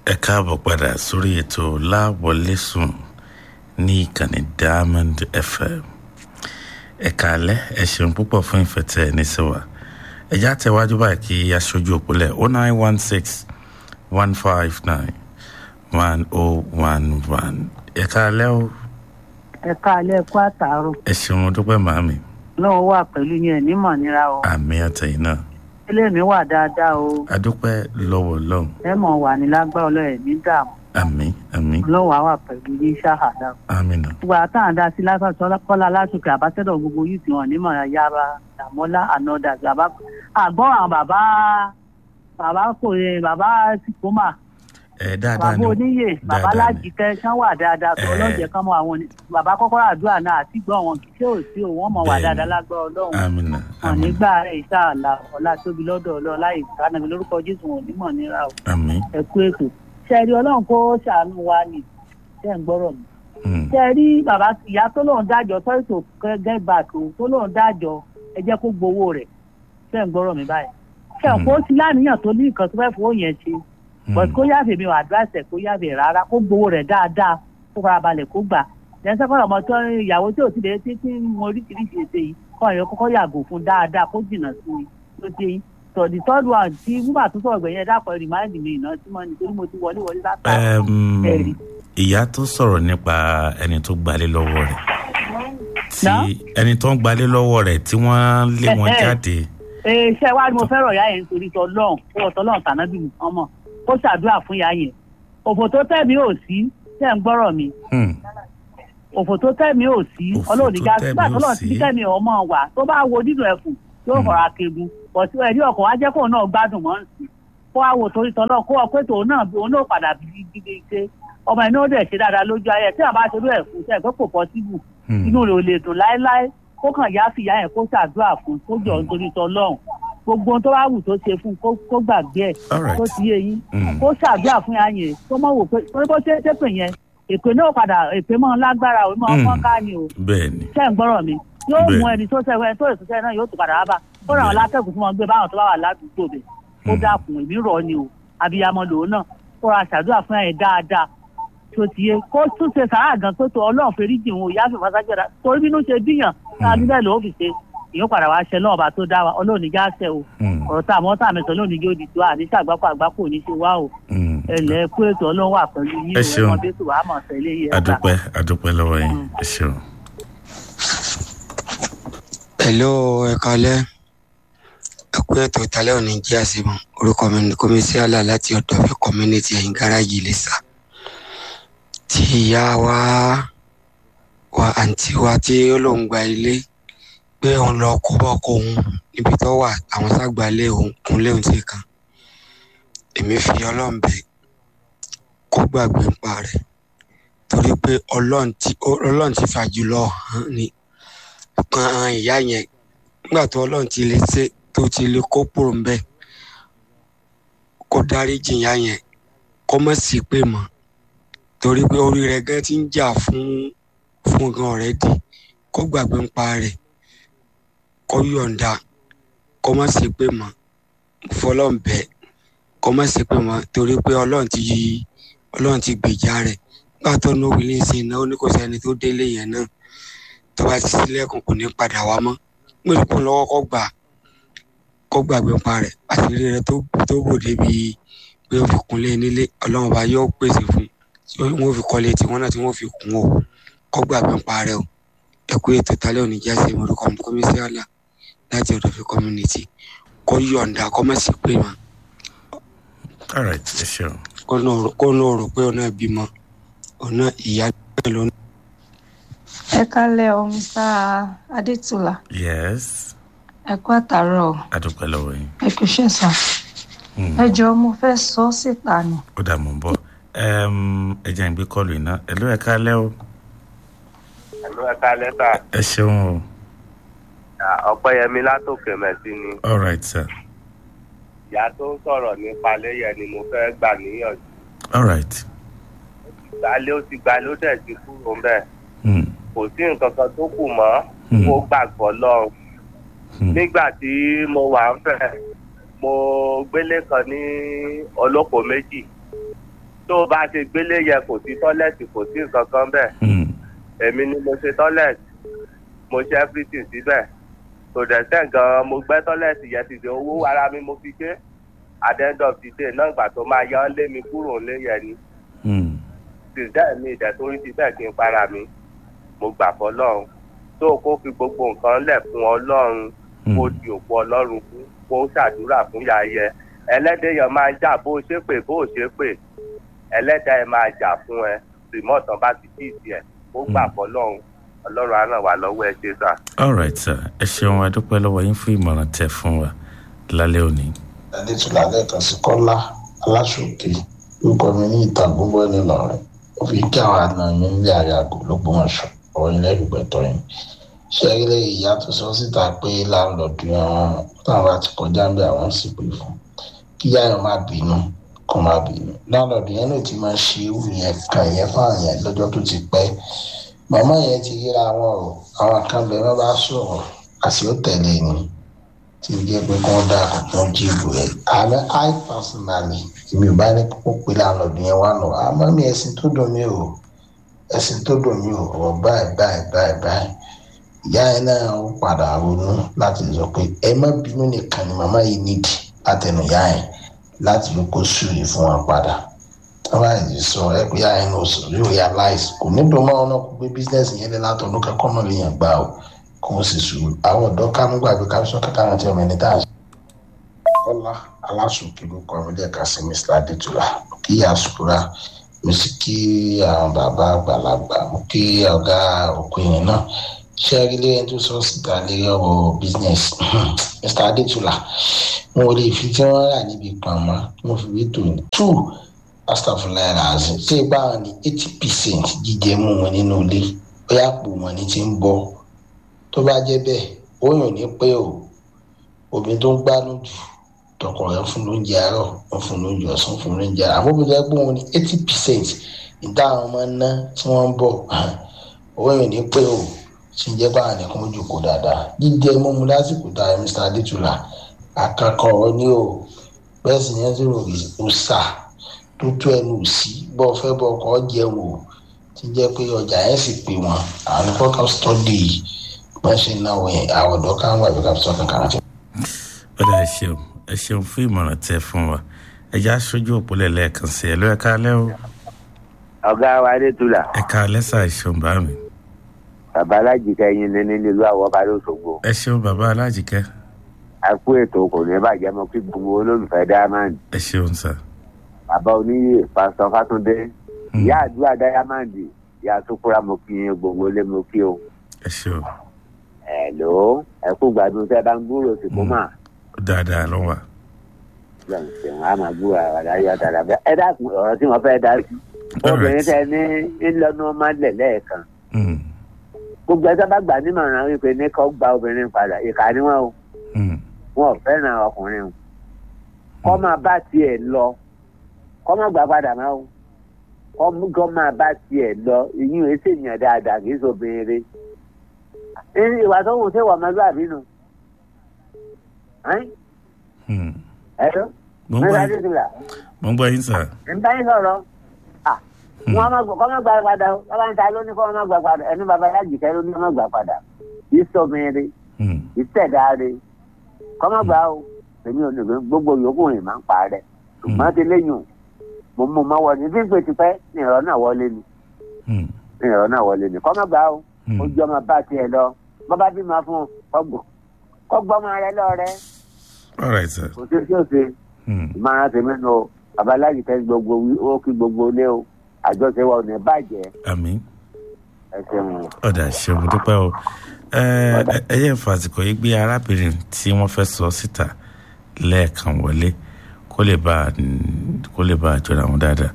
ẹ káàbọ̀ padà sórí ètò láwọlé sùn ní ìkànnì Diamond FM. ẹ káalẹ́, ẹ ṣeun púpọ̀ fún ìfẹ́ tẹ́ ẹ ní sí wa. ẹ já tẹ̀wájú báyìí kí aṣojú òpólẹ̀ 0916 159 1011. ẹ káalẹ́ o. ẹ káalẹ́ kú àtàárọ̀. ẹ ṣeun mo dúpẹ́ màámi. lọ́wọ́ wà pẹ̀lú yín ẹ̀ nímọ̀ nira o. àmì àtẹ̀yìn náà. ilé mi wà dáadáa o. a dúpẹ́ lọ́wọ́ Ọlọ́run. ẹ mọ̀ wà ní lágbára ọlọ́ọ̀ ní dààmú. àmì. lọ́wọ́ wà pẹ̀lú yín ṣáhàdá. àmì náà. gbogbo àtàwọn dá sí lásán kọ́lá lásìkò àbátẹ́dọ̀ gbogbo yìí tí wọ́n nímọ̀ yára dàmọ́lá ànọ́dà bàbá àgbọ̀n àwọn bàbá kò yẹ bàbá tìkómà. dáadáa ni bàbá oníyè bàbá lájìkẹ́ kán wà dáadáa tó ọlọ́jẹ̀ kán mọ àwọn bàbá kọ́kọ́rọ́ àdúrà náà àti gbọ́ wọn kì í ṣe òsì ò wọ́n mọ̀ wà dáadáa lágbára Ọlọ́run. àmín. wọn nígbà rẹ̀ ìṣàlà ọlá tóbi lọ́dọ̀ Ọlọ́run láì kánàbí lórúkọ Jésù wọn onímọ̀ nira o. àmín. ẹ kú ètò ṣẹ́ẹ̀rí Ọlọ́run kó ṣàánú wa ni ṣẹ́ ń gbọ́rọ̀ mi. ṣẹ́ẹ̀rí bàbá ìyá tó lóun dájọ́ sorry to get back o tó lóun dájọ́ ẹ jẹ́ kó gbowó rẹ̀ ṣẹ́ ń gbọ́rọ̀ mi báyìí. ṣẹ́ ń kó sí láníyàn tó ní nǹkan tó fẹ́ fowó yẹn ṣe but kó yáàfẹ́ mi ò advice ẹ̀ kó yáàfẹ́ rárá kó gbowó rẹ̀ dáadáa kó fara balẹ̀ kó gbà lẹ́sẹ̀ kọ́ ọmọ tó ìyàwó tí ò ti lè tí mo oríṣiríṣi ètè yìí kọ́ ẹ̀yọ́ kọ́kọ́ yàgò fún dáadáa kó jìnnà sí i tó ṣe yín so the third one tí wúbà tó sọ̀rọ̀ gbẹ̀yẹn dápọ̀ remind me iná tí mo ní torí mo ti wọlé látà ẹ̀rí. ìyá tó sọ̀rọ̀ nípa ẹni tó gbalé lọ́wọ́ rẹ̀ tí ẹni tó ń gbalé lọ́wọ́ rẹ̀ tí wọ́n lé wọn jáde. ṣé wàá ni mo fẹ́ràn ìyá yẹn nítorí tọ́lọ́run kó ọ̀tọ́lọ́run tànábì ọmọ kó ṣàdúrà fún ìyá yẹn òfò tó tẹ̀ mí ò sí tẹ̀ ń gbọ́rọ̀ mi òfò tó tẹ̀ mí ò sí ọlọ́run nígbà nígbà tó lọ́ọ̀ ti tẹ̀ mí ọmọ wà tó bá wo nínú ẹ̀kùn yóò fọ̀rọ̀ akegun bọ̀tí ẹ̀rí ọkọ̀ wá jẹ́ kóun náà gbádùn mọ́ sí kó wá wo torí tọ́lọ́ kó wọ́n pé tòun náà padà bí gidi ṣe ọmọ inú ó dẹ̀ ṣe dáadáa lójú ayé tí àbá ṣe ló ẹ̀kún tẹ̀ pé kò pọ́síbù inú rẹ̀ ò lè dùn láéláé kó kàn yá fìyà yẹn kó ṣàdúrà fún kó jọ nítorí tọ́lọ́run gbogbo tó bá wù tó ṣe fún kó gbàgbé ẹ̀ tó ti yé yín kó ṣàdúrà fún yá yẹn kó mọ̀ wò pé torí bó ṣe pè yẹn èpè náà padà èpè mọ́ lágbára ò mọ́ ọmọ ká ni o ṣé ń gbọ́rọ̀ mi yóò mú ẹni tó ṣẹ́wẹ́ tó èso ṣẹ́ náà yóò tó padà wá bá kó ràn án látẹ̀kùn fún wọn gbé báwọn tó bá wà ládùúgbò bẹ̀ kó dákun èmi rọ̀ ni o abiyamọ lòun náà kó ra ṣàdúrà fún yẹn dáadáa tó ti yé kó tún ṣe sàrà gan tó tó Ọlọ́run fèrèjì òun ìyá fìfà sájọra torí bínú ṣe bíyàn náà níbẹ̀ ló fi ṣe ìyóò padà wá ṣe lọ́ọ̀bà tó dá wa Ọlọ́run níjà ṣe o ọ̀rọ̀ tá àmọ́ tá àmẹ́sàn lónìí yóò di tó àníṣe àgbákò ní ṣe wá o ẹ̀lẹ́ kú ètò Ọlọ́run wà pẹ̀lú yín o ọmọdé tó wà á mọ̀ tẹ́lẹ̀ yẹn. adúpẹ́ lọ́wọ́ yín ẹ ṣeun. hello ẹ kálẹ́ ẹ kú ètò ìtàlẹ́ òní jẹ́ àṣemọ̀ orúkọ mi ní kọ́mísíálà láti ọ̀dọ̀ fẹ́ community ẹ̀yìn gáràjì Ìlẹ̀ṣà tí ìyá wa àǹtí wa tí ó lóun gba ilé pé òun lọ kó bọ́kọ òun níbi tó wà àwọn ságbálẹ̀ òun kúnlé òun sí kan èmi fi Ọlọ́run bẹ̀ kó gbàgbé nípa rẹ̀ torí pé Ọlọ́run ti fàjùlọ hàn ní kan ìyá yẹn nígbà tó Ọlọ́run ti lè ṣe tó ti lè kó pòrò ń bẹ̀ kó dáríjì ìyá yẹn kó má sí pé mọ́ torí pé orí rẹ̀ gẹ́ ti ń jà fún gan ọ̀rẹ́dì kó gbàgbé nípa rẹ̀ kó yọ̀ǹda kó má ṣe pé mọ́ fọlọ́n bẹ́ẹ̀ kó má ṣe pé mọ́ torí pé Ọlọ́run ti gbèjà rẹ̀ nígbà tó ní òwìlẹ̀ ṣe iná ó ní kò sẹ́ni tó délé yẹn náà tó bá ti sílẹ̀kùn kò ní padà wá mọ́ gbèrè kó lọ́wọ́ kó gbàgbé nípa rẹ̀ àṣírí rẹ̀ tó bò débi pé ó fi kúnlé nílé Ọlọ́run bá yóò pèsè fún wọn fi kọ́lé tí wọ́n náà tí wọ́n fi kún o kó gbàgbé nípa rẹ̀ o ẹ̀kú ètò ìtàlẹ́ òní jẹ́ àṣẹ ìmọ̀rúkọ kọ́mísíálà láti ọ̀dọ̀ fi community kó yọ̀ǹda kó má sí pé mọ́. all right ẹ ṣeun. kó náà rò pé ọ̀nà ìbímọ ọ̀nà ìyá bẹ́ẹ̀ ló ń. ẹ kálẹ̀ o Mr. Adétúlà. yes. ẹ kú àtàárọ̀. adúpẹ́ lọ́wọ́ yín. ẹ kú ṣẹ̀sà. ẹ jọ̀ọ́ mo fẹ́ sọ síta ni. ó dà mọ́ bọ́ ẹ jẹ́ ìgbé kọlù iná ẹ ló ẹ kálẹ̀ o. ẹ kálẹ́ sà. ẹ ṣeun o. Ọpẹ́yẹmí látòkè mẹ́sì ni. all right sir. ìyá tó ń sọ̀rọ̀ nípa léyẹ ni mo fẹ́ gbà níyànjú. all right. ó ti gbalé ó dẹ̀ ti kúrò ń bẹ̀. kò sí nǹkan kan tó kù mọ́ kó gbàgbọ́ lọ́run. nígbà tí mo wà ń fẹ́ mo gbélé kan ní ọlọ́pọ̀ méjì tó o bá ṣe gbélé yẹ kò sí tọ́lẹ̀tì kò sí nǹkan kan bẹ́ẹ̀ èmi ni mo ṣe tọ́lẹ̀tì mo ṣe everything síbẹ̀ tó dẹ̀ sẹ́ gan mo gbẹ́ tọ́lẹ̀tì yẹn ti dé owó ara mi mo fi ṣe at the end of the day náà ìgbà tó máa yọ ọ́ lé mi kúrò lé yẹn ni ṣìṣẹ́ mi ìdẹ̀ torí ti bẹ́ẹ̀ kí n para mi mo gbà fọlọ́run tó kó fi gbogbo nǹkan lẹ̀ fún ọlọ́run kó di òkú ọlọ́run fún kó ṣàdúrà fún yàyẹ ẹlẹ́dẹ̀yàn máa ń jà bó ṣe pè bó ṣe pè ẹlẹ́dàá ẹ máa jà fún ẹ rìmọ́ọ̀tàn bá ti kí ìsì ẹ̀ ó gbà fọlọ́run ọlọ́run á ràn wá lọ́wọ́ ẹ ṣe sà. all right sir ẹ ṣeun a dúpẹ́ lọ́wọ́ yín fún ìmọ̀ràn tẹ́ fún wa lálẹ́ òní. adétúlá lẹ́ẹ̀kan sí kọ́lá aláṣòkè orúkọ mi ní ìta gbogbo ẹni lọ́rẹ́ ó fi kí àwọn àna mi nílé àyàgò lógbómọ̀ṣọ́ ọ̀rọ̀ ilẹ̀ ìgbẹ́tọ̀ yìí ṣẹ́rílẹ̀ ìyá tó sọ síta pé láńlọ́ọ̀dù wọn táwọn bá ti kọjá ń bẹ àwọn sì pè fún kí yáyọ má bínú kó má bínú láńlọ́ọ̀dù yẹn ló ti máa ṣe irú yẹn kan yẹn fáwọn yẹn lọ́jọ́ tó ti pẹ́ màmá yẹn ti ríra wọn o àwọn kan bẹ̀rẹ̀ wọn bá sọ̀rọ̀ àti ó tẹ̀lé ni tí ó jẹ́ pé kí wọ́n dá àkókò jíìbù ẹ̀ àmọ́ I personally èmi ò bá ní kó pé láńlọ́ọ̀dù yẹn wà nù àmọ́ mi ẹ̀sìn tó dùn mí o ọ̀rọ̀ báyìí ìyá ẹ náà ó padà ronú láti sọ pé ẹ má bínú nìkan ni màmá yìí nídìí látẹnuyá ẹ láti ló kó sùúrù fún wọn padà táwọn àìsí sọ ẹ pé ìyá ẹ náà sọ yóò realize kò ní dùn mọ́ ọ̀nà kó gbé bísíǹnẹ̀sì yẹn lé látọ̀dún kẹ́kọ̀ọ́ náà lè yàn gbà ó kó o sì sùúrù àwọn ọ̀dọ́ kánú gbàgbé káfíńsọ̀ kankan àti ọmọ ẹni tá a. Ọlá aláṣùkì ló kọ́ ọmọdé ẹ̀ka sí Mr. Adétúlá kí àsùkúrà mo sì kí àwọn bàbá àgbàlagbà mo kí ọ̀gá òkú yẹn náà ṣé ilé ẹni tó sọ síta lérí ọ̀rọ̀ business Mr. Adétúlá mo lè fi tí wọ́n rà níbi pàmò mo fi wí tòun 2 astafurlayi ṣe ṣé báwọn ní 80% jíjẹ mú wọn nínú ilé bóyá pò wọn ní ti ń bọ̀ tó bá jẹ́ bẹ́ẹ̀ ó yàn ní pé o obìnrin tó ń gbádùn jù tọkọ rẹ̀ fún lóúnjẹ àárọ̀ wọn fún lóúnjẹ ọ̀sán fún lóúnjẹ àárọ̀ àmọ́ bí wọ́n gbọ́ wọn ní 80% ìdá àwọn ọmọ ná tí wọ́n ń bọ̀ ó yàn ní pé o tí ń jẹ́ báwọn nìkan ó jòkó dáadáa jíjẹ mímu lásìkò tá a Mr. Adétúlá akẹ́kọ̀ọ́ ní o bẹ́ẹ̀ sì ní ẹ̀sìn òòsà tó tó ẹnu sí bọ́ fẹ́ bọ́ ọkọ̀ jẹun o tí ń jẹ́ pé ọjà yẹn sì pè wọ́n àwọn kọ́kọ́ stọ́dì bọ́n ṣe náwó yẹn àwọn ọ̀dọ́ káwọn wà lóka sọ kankan àti. ọ̀dà ẹ ṣeun fún ìmọ̀ràn tẹ́ fún wa ẹ já aṣojú òpólẹ̀ lẹ́ẹ̀kan sí ẹ ló ẹ káalẹ́ o. ọ̀gá wa Adétúlá. ẹ káalẹ́ sà ìṣeun bá mi. bàbá alájìkẹ́ yín ní nílùú Àwọ̀bá lóṣogbo. ẹ ṣeun bàbá alájìkẹ́. a kú ètò kò ní bàjẹ́ mọ́ kí gbogbo olólùfẹ́ Diamond. ẹ ṣeun sà. bàbá oníyè pásítọ̀ Fátúndé ìyá àdúrà Diamond ìyá Sùkúrà mo kí yín gbogbo lé mo kí o. ẹ ṣeun. Hello, ẹ kú gbádùn tẹ́ bá ń gbúrò sí kó mà. dáadáa ló wà. a máa gbúrò àdáyé àtàlà ẹ dákun ọ̀rọ̀ tí wọ́n fẹ́ dá sí. obìnrin tẹ ní ńlọnà ọmọ lẹ̀ lẹ́ẹ̀kan. gbogbo ẹjọ́ bá gbà nímọ̀ràn wípé ní kó gba obìnrin padà ìkà ni wọ́n o. wọn ò fẹ́ràn ọkùnrin o. kọ́ máa bá tiẹ̀ lọ kọ́ máa gbà padà máa o. kọ́ máa bá tiẹ̀ lọ ìyún èsì ènìyàn dáadáa kì í ṣe obìnrin ìwà tó wù sí wà máa gbà bínú. ẹ̀rọ mẹ́ta Adétúlá. mo ń gbọ́ yín sà. ń bá yín sọ̀rọ̀ wọ́n máa gbọ́ kọ́ máa gbà padà bàbá ń ta ló ní kọ́ máa gbà padà ẹni bàbá Alájìkẹ́ ló ní kọ́ máa gbà padà ìsọmìnrin ìṣẹ̀dáre kọ́ máa gbà ó èmi ò ní gbogbo yòókù rìn máa ń pa rẹ̀ ṣùgbọ́n ti léyìn mo mú ma wọ ní fífi tipẹ́ ní ìrọ̀ náà wọlé ni kọ́ máa gbà ó ojú ọmọ bá tiẹ̀ lọ bọ́bá bí máa fún kọ́gbọ́n máa rẹ lọ́rẹ́. all right sir. kò sí tí ó ṣe ìmọ̀ràn tèmi nù bàbá Alájìkẹ́ gbogbo ó kí gbogbo ilé o àjọṣe wa ò ní bàjẹ́. àmín. ẹ ṣeun. ọ̀dà ṣeun dúpẹ́ o ẹ yẹ fàsìkò yìí gbé arábìnrin tí wọ́n fẹ́ sọ síta lẹ́ẹ̀kan wọlé kó lè bá a jọra wọn dáadáa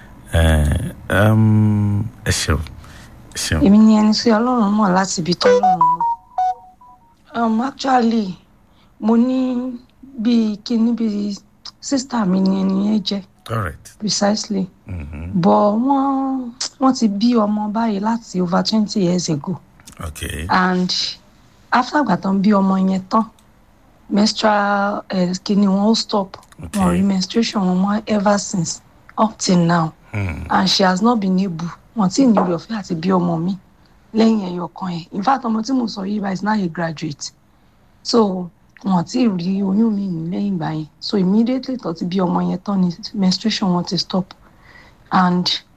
ẹ ṣeun. èmi ni ẹni tí Ọlọ́run mọ̀ láti ibi tọ́lọ́run mọ̀ actually mo ní bíi sister mi ni ẹni yẹn jẹ́ precisely but wọ́n ti bí ọmọ báyìí láti over 20 years ago and after àgbà tán bí ọmọ yẹn tán menstrual kini wọn ó stop wọn rí menstruation wọn mọ́ ever since up till now and she has not been able wọn tí ní orí ọ̀fẹ́ àti bí ọmọ mi lẹ́yìn ẹyọ kan yẹn in fact ọmọ tí mo sọ yìí is now a graduate so wọn tí rí oyún mi ní lẹ́yìn ìgbà yẹn so immediately tó ti bí ọmọ yẹn tán ni menstruation wọn ti stop and